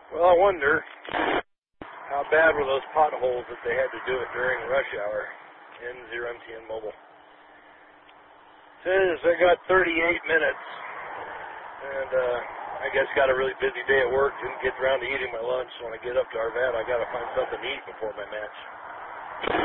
Well, I wonder how bad were those potholes that they had to do it during rush hour in N0MTN Mobile. Says I got 38 minutes, and I guess got a really busy day at work. Didn't get around to eating my lunch. So when I get up to Arvada, I got to find something to eat before my match.